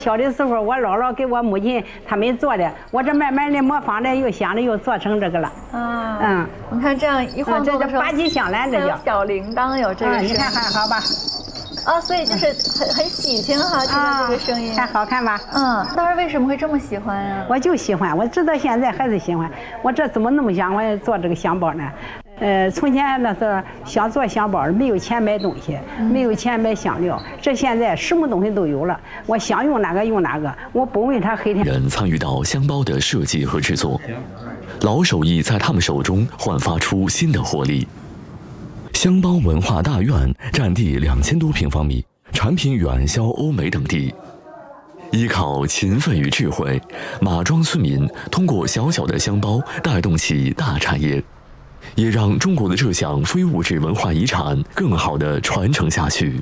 小的时候，我姥姥给我母亲他们做的，我这慢慢的模仿着，又想着又做成这个了。 你看这样一晃动的时候， 八级香兰，这叫小铃铛，有这个。 你看还好吧？ 所以就是很喜庆哈，听到这个声音。 看好看吧？ 当时为什么会这么喜欢呀？ 我就喜欢，我直到现在还是喜欢。我这怎么那么想我做这个香包呢？从前那时候想做香包，没有钱买东西，没有钱买香料。这现在什么东西都有了，我想用哪个用哪个，我不问他黑天。 人参与到香包的设计和制作，老手艺在他们手中焕发出新的活力。香包文化大院占地2000多平方米，产品远销欧美等地。依靠勤奋与智慧，马庄村民通过小小的香包带动起大产业，也让中国的这项非物质文化遗产更好地传承下去。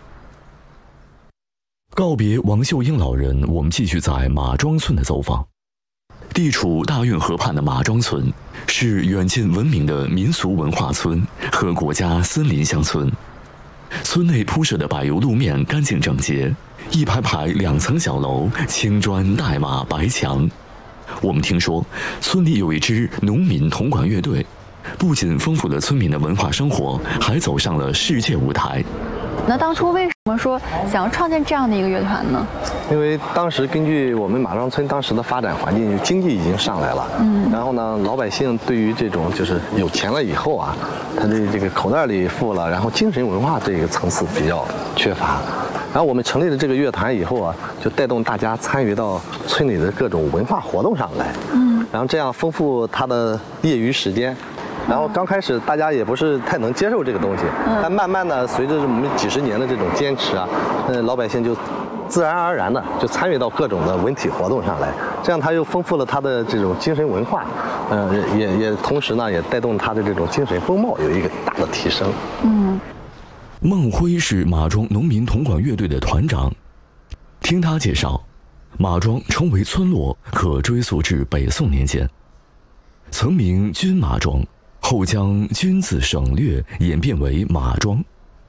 告别王秀英老人，我们继续在马庄村的走访。地处大运河畔的马庄村是远近闻名的民俗文化村和国家森林乡村。村内铺设的柏油路面干净整洁，一排排2层小楼，青砖黛瓦白墙。我们听说村里有一支农民铜管乐队，不仅丰富了村民的文化生活，还走上了世界舞台。 那当初为什么说想要创建这样的一个乐团呢？ 因为当时根据我们马庄村当时的发展环境，经济已经上来了，然后呢，老百姓对于这种就是有钱了以后啊，他的这个口袋里富了，然后精神文化这个层次比较缺乏。然后我们成立了这个乐团以后啊，就带动大家参与到村里的各种文化活动上来，然后这样丰富他的业余时间。然后刚开始大家也不是太能接受这个东西，但慢慢的随着我们几十年的这种坚持啊，老百姓就自然而然的就参与到各种的文体活动上来，这样他又丰富了他的这种精神文化，也同时呢也带动他的这种精神风貌有一个大的提升。 孟辉是马庄农民铜管乐队的团长，听他介绍，马庄成为村落可追溯至北宋年间，曾名军马庄，后将军字省略，演变为马庄。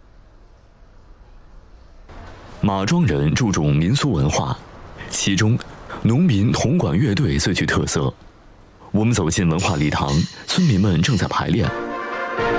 马庄人注重民俗文化，其中农民铜管乐队最具特色。我们走进文化礼堂，村民们正在排练。